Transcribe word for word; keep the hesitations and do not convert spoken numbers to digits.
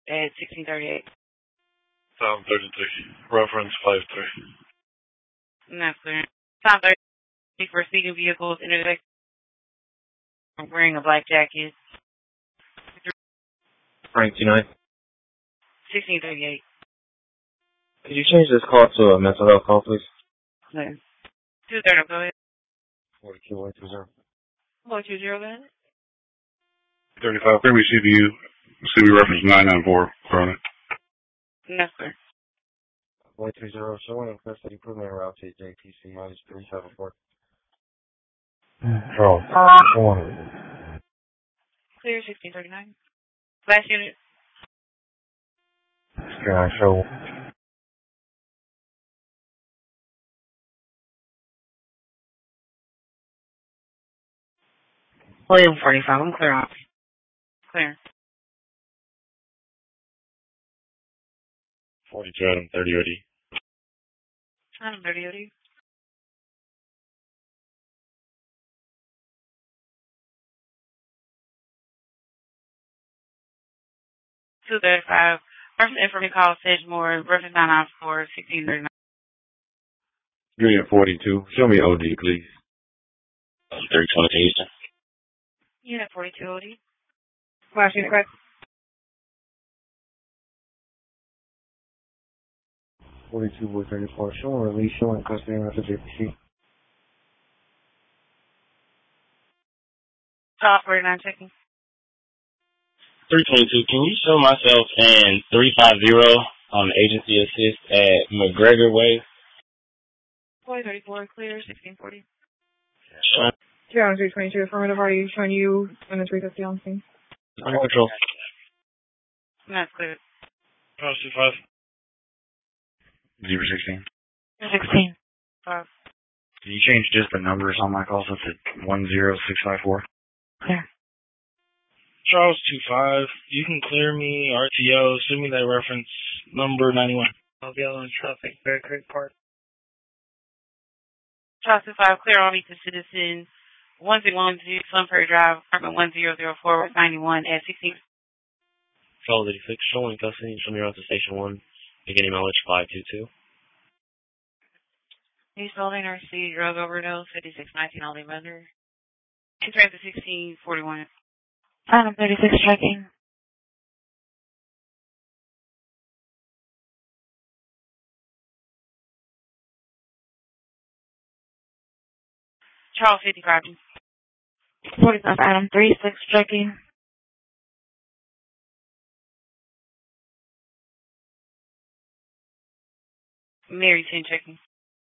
at sixteen thirty-eight. Time thirty-three. Reference five three. That's clear. Time thirty for speeding vehicles, intersection, wearing a black jacket. Frank two nine. sixteen thirty-eight. Could you change this call to a mental health call, please? Clear. two thirty, go ahead. forty-two one two zero. one two zero, go ahead. thirty-five. Clear me C B U. C B U reference nine nine four. Chronic. That's clear. one three zero, showing in custody, improvement route to J T C minus three seven four. Charles, one. Clear, sixteen thirty-nine. Last unit. Can I show? William forty-five, I'm clear off. Clear. forty-two, Adam thirty O D. Adam thirty O D. two thirty-five. First information call, Sedgemore, reference nine nine four, sixteen thirty-nine. Unit forty-two, show me O D, please. thirty twenty Eastern. Unit forty-two O D. Last unit, correct? forty-two, boy thirty-four, showing release, showing custody, and J P C. Top forty-nine checking. three twenty-two, can you show myself and three fifty on agency assist at McGregor Way? forty thirty-four, clear, sixteen forty. Sure. two on three twenty-two, affirmative. Are you showing you and the three fifty on scene? I'm control. That's clear. Charles two five. Zero sixteen. sixteen. Five. Can you change just the numbers on my call so it's at one zero six five four? Clear. Charles two five. You can clear me R T O. Send me that reference number ninety-one. I'll be on traffic. Bear Creek Park. Charles two five, clear all meets the citizens. one zero one zero, Sun Prairie Drive, apartment one zero zero four, ninety-one at sixteen. Charles eighty-six, showing custody, show me around to station one, beginning mileage five two two. East Holding R C, drug overdose, fifty-six nineteen, only vendor. Entering to sixteen forty-one. Item thirty-six, checking. Charles fifty-five. forty-five, item thirty-six, checking. Mary ten, checking.